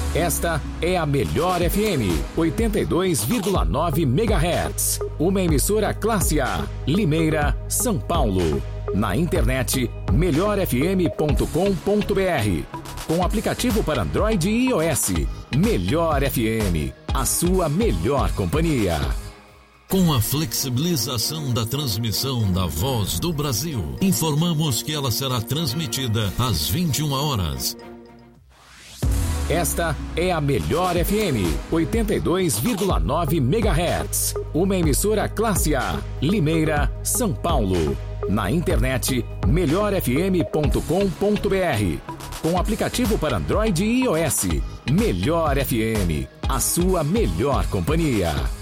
Esta é a Melhor FM 82,9 MHz. Uma emissora classe A, Limeira, São Paulo. Na internet, melhorfm.com.br. Com aplicativo para Android e iOS. Melhor FM, a sua melhor companhia. Com a flexibilização da transmissão da Voz do Brasil, informamos que ela será transmitida às 21 horas. Esta é a Melhor FM 82,9 MHz. Uma emissora classe A, Limeira, São Paulo. Na internet, melhorfm.com.br. Com aplicativo para Android e iOS. Melhor FM, a sua melhor companhia.